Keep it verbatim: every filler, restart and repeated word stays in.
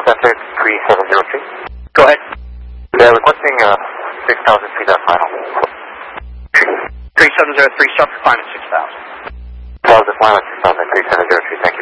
Center three seven zero three. Go ahead. They're requesting uh, six thousand feet on final. three seven zero three, start for climb at six thousand. twelve to climb at six thousand, three seven zero three, thank you.